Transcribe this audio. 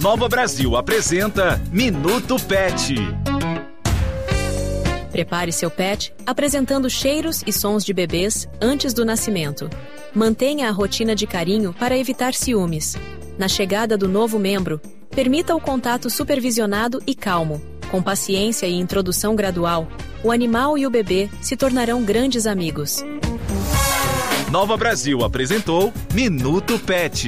Nova Brasil apresenta Minuto Pet. Prepare seu pet apresentando cheiros e sons de bebês antes do nascimento. Mantenha a rotina de carinho para evitar ciúmes. Na chegada do novo membro, permita o contato supervisionado e calmo. Com paciência e introdução gradual, o animal e o bebê se tornarão grandes amigos. Nova Brasil apresentou Minuto Pet.